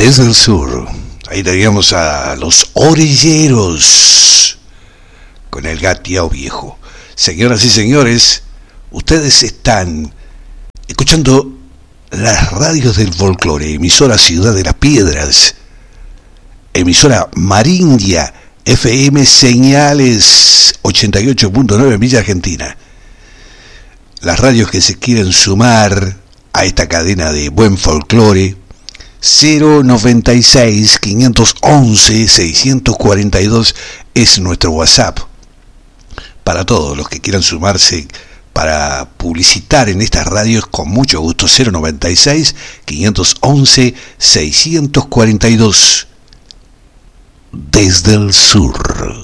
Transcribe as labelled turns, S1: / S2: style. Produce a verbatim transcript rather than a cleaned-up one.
S1: Desde el sur. Ahí teníamos a los orilleros con el Gateao Viejo. Señoras y señores, ustedes están escuchando las radios del folclore, emisora Ciudad de las Piedras, emisora Marindia, F M Señales ochenta y ocho punto nueve Villa Argentina. Las radios que se quieren sumar a esta cadena de buen folclore, cero noventa y seis, quinientos once, seiscientos cuarenta y dos es nuestro WhatsApp. Para todos los que quieran sumarse para publicitar en estas radios, con mucho gusto, cero noventa y seis, quinientos once, seiscientos cuarenta y dos. Desde el sur.